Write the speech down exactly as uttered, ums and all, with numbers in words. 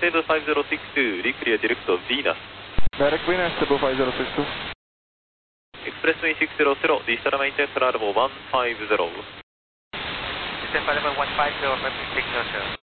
Cebu five zero six two, reclear direct to Venus. Direct Venus, Cebu five zero six two. Expressway six zero zero, digital maintain level one five zero. Descend level one five zero, signal zero.